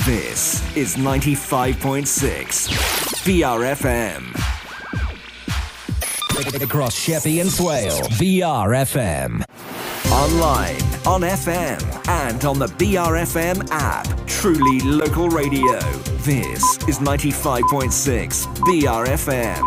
This is 95.6 BRFM. Across Sheppey and Swale, BRFM. Online, on FM, and on the BRFM app. Truly local radio. This is 95.6 BRFM.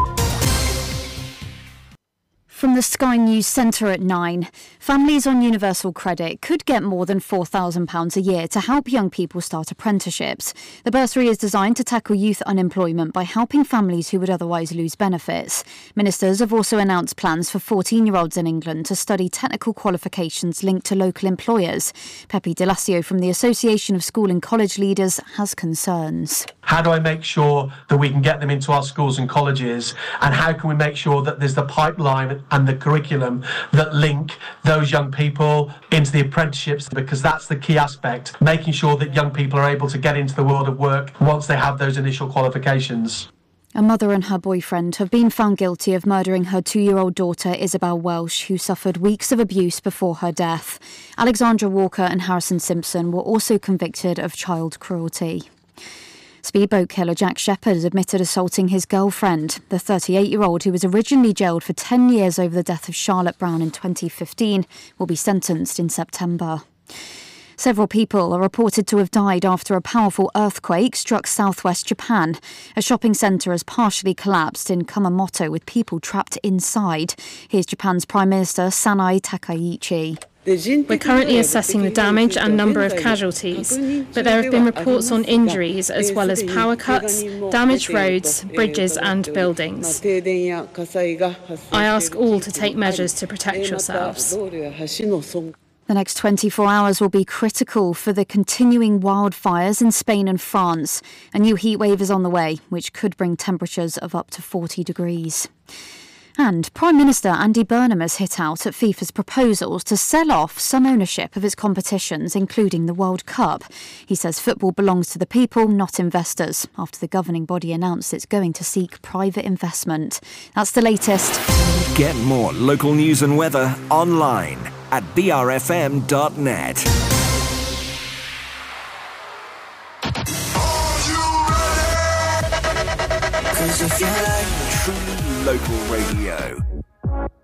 From the Sky News Centre at 9, families on Universal Credit could get more than £4,000 a year to help young people start apprenticeships. The bursary is designed to tackle youth unemployment by helping families who would otherwise lose benefits. Ministers have also announced plans for 14-year-olds in England to study technical qualifications linked to local employers. Pepe De Lacio from the Association of School and College Leaders has concerns. How do I make sure that we can get them into our schools and colleges? And how can we make sure that there's the pipeline and the curriculum that link those young people into the apprenticeships? Because that's the key aspect, making sure that young people are able to get into the world of work once they have those initial qualifications. A mother and her boyfriend have been found guilty of murdering her 2-year-old daughter, Isabel Welsh, who suffered weeks of abuse before her death. Alexandra Walker and Harrison Simpson were also convicted of child cruelty. Speedboat killer Jack Shepherd has admitted assaulting his girlfriend. The 38-year-old, who was originally jailed for 10 years over the death of Charlotte Brown in 2015, will be sentenced in September. Several people are reported to have died after a powerful earthquake struck southwest Japan. A shopping centre has partially collapsed in Kumamoto with people trapped inside. Here's Japan's Prime Minister Sanae Takaichi. We're currently assessing the damage and number of casualties, but there have been reports on injuries as well as power cuts, damaged roads, bridges and buildings. I ask all to take measures to protect yourselves. The next 24 hours will be critical for the continuing wildfires in Spain and France. A new heatwave is on the way, which could bring temperatures of up to 40 degrees. And Prime Minister Andy Burnham has hit out at FIFA's proposals to sell off some ownership of its competitions, including the World Cup. He says football belongs to the people, not investors, after the governing body announced it's going to seek private investment. That's the latest. Get more local news and weather online at brfm.net. Truly local radio.